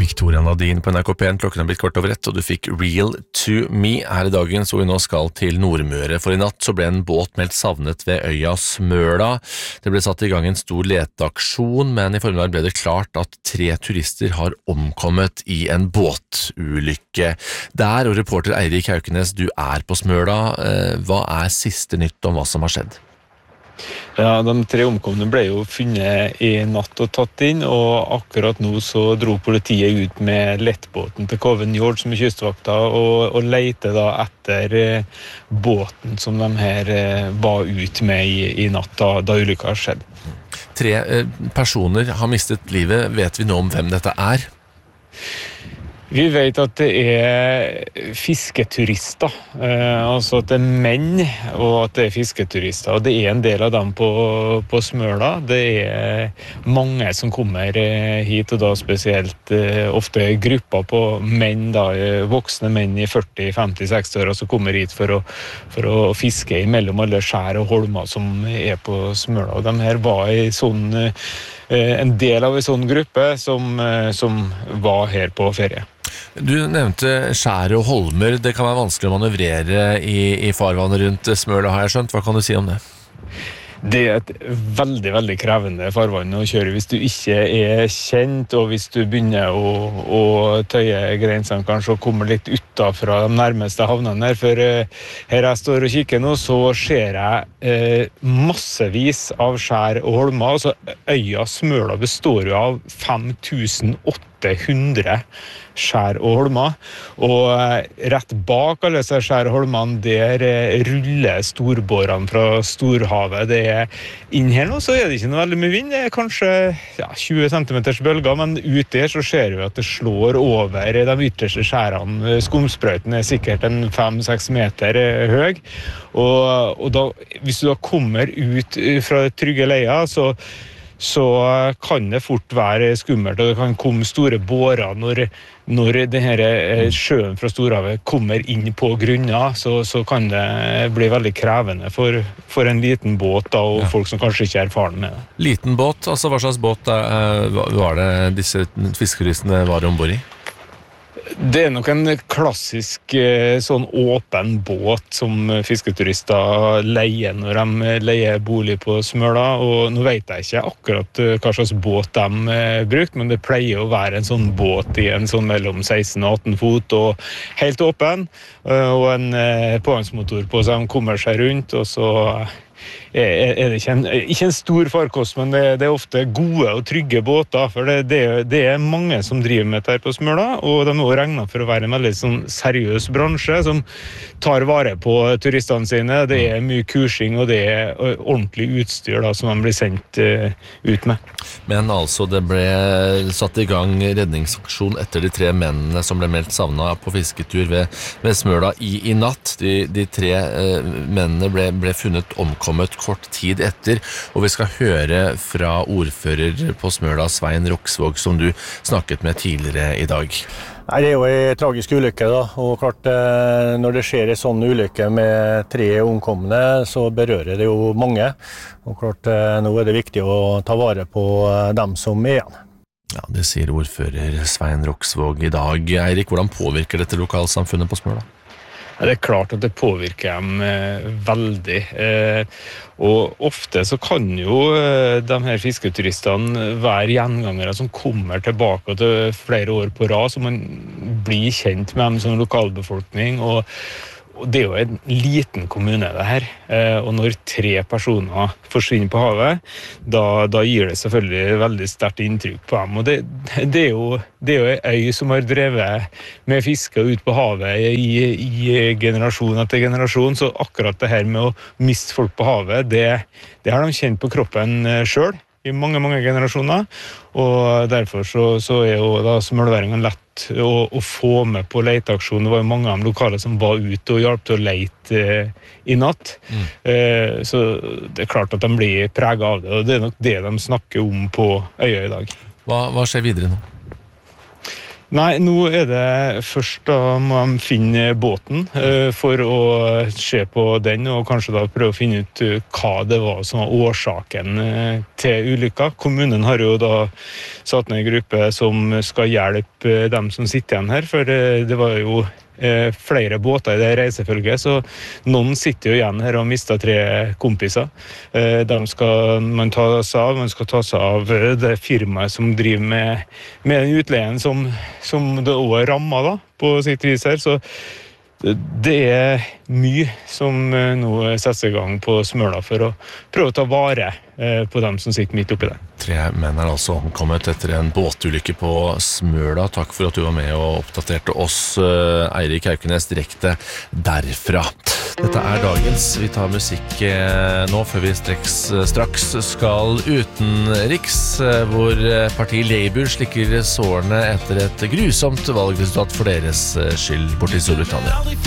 Victoria Nadine på NRK P1, klokken er blitt 1:15, og du fikk Real to Me her I dagen, så vi nå skal til Nordmøre. For I natt så ble en båt meldt savnet ved øya Smøla. Det ble satt I gang en stor leteaksjon, men I formiddag ble det klart at 3 turister har omkommet I en båtulykke. Der, og reporter Eirik Haukenes, du på Smøla. Hva siste nytt om hva som har skjedd? Ja, de 3 omkomne ble jo funnet I natt og tatt inn, og akkurat nå så dro politiet ut med lettbåten til Coven Njord som kystvakta, og leter da etter båten som de her var ut med I natt da ulykka skjedde. 3 personer har mistet livet. Vet vi nå om hvem dette Vi vet at det fisketurister, altså at det menn, og at det fisketurister, og det en del av dem på Smøla. Det mange som kommer hit, og da spesielt ofte grupper på menn, da, voksne menn I 40, 50, 60 år, som kommer hit for å fiske mellom alle skjær og holmer som på Smøla. Og de her var en del av en sånn gruppe som var her på ferie. Du nevnte skjær og holmer. Det kan være vanskelig å manøvrere I farvannet rundt Smøla, har jeg skjønt. Hva kan du si om det? Det et veldig, veldig krevende farvann å kjøre hvis du ikke kjent, og hvis du begynner å tøye grensene kanskje, og kommer litt utenfra de nærmeste havnene her. For her jeg står og kikker nå, så ser jeg massevis av skjær og holmer. Altså, øya Smøla består jo av 5800 skjær og holmer, og rett bak alle disse skjær og holmene, der ruller storbårene fra storhavet. Det inn her nå, så det ikke noe veldig mye vind. Det kanskje 20 centimeters bølger, men ut der så ser vi at det slår over de ytterste skjærene. Skumsprøyten sikkert en 5-6 meter høy, og da, hvis du da kommer ut fra det trygge leia, så kan det fort være skummelt, og det kan komme store bårer når denne sjøen fra Storhavet kommer inn på grunna, så kan det bli veldig krevende for en liten båt da, og folk som kanskje ikke erfaren med det. Liten båt, altså hva slags båt var det disse fiskeristene var ombord I? Det nok en klassisk sånn åpen båt som fisketurister leier når de leier bolig på Smøla, og nå vet jeg ikke akkurat hva slags båt de brukt, men det pleier å være en sånn båt I en sånn mellom 16 og 18 fot, og helt åpen, og en påhengsmotor på som kommer seg rundt, og så det ikke en stor farkost, men det ofte gode og trygge båter, for det mange som driver med dette på Smøla, og de er regnet for å være en veldig sånn seriøs bransje som tar vare på turistene sine. Det mye kursing, og det ordentlig utstyr da, som de blir sendt ut med. Men altså, det ble satt I gang redningsaksjon etter de 3 mennene som ble meldt savnet på fisketur ved Smøla I natt. De 3 mennene ble funnet omkommet kort tid etter, og vi skal høre fra ordfører på Smøla, Svein Roksvåg, som du snakket med tidligere I dag. Nei, det jo en tragisk ulykke da, og klart når det skjer en sånn ulykke med 3 omkomne, så berører det jo mange, og klart nå det viktig å ta vare på dem som igjen. Ja, det sier ordfører Svein Roksvåg I dag. Eirik, hvordan påvirker dette lokalsamfunnet på Smøla? Ja, det klart at det påvirker dem veldig, og ofte så kan jo de her fisketuristene være gjengangere som kommer tilbake til flere år på rad, så man blir kjent med dem som lokalbefolkning, og det jo en liten kommune det her, og når 3 personer forsvinner på havet, da gir det selvfølgelig veldig sterkt inntrykk på dem, og det jo en øy som har drevet med fiske ut på havet I generasjon etter generasjon, så akkurat det her med å miste folk på havet, det har de kjent på kroppen selv I mange generasjoner, og derfor så jo da smølværingene lett å få med på leteaksjonen. Det var jo mange av de lokale som var ute og hjalp til å lete I natt, så det klart at de blir preget av det, og det nok det de snakker om på øya I dag. Hva skjer videre nå? Nei, nå det først da må de finne båten for å se på den, og kanskje da prøve å finne ut hva det var som var årsaken til ulykka. Kommunen har jo da satt ned en gruppe som skal hjelpe dem som sitter igjen her, for det var jo flere båter i det reisefølget, så noen sitter jo igjen her og har mistet 3 kompiser. Dem skal man ta seg av. Man skal ta seg av det firmaet som driver med den utleien som det også rammet da, på sitt vis her. Så det mye som nå settes i gang på Smøla for å prøve å ta vare på dem som sitter midt oppi der. 3 menn altså kommet etter en båtulykke på Smøla. Takk for at du var med og oppdaterte oss, Eirik Haukenes, direkte derfra. Dette dagens. Vi tar musikk nå, før vi straks skal utenriks, hvor parti Labour slikker sårene etter et grusomt valgresultat for deres skyld borti Storbritannia.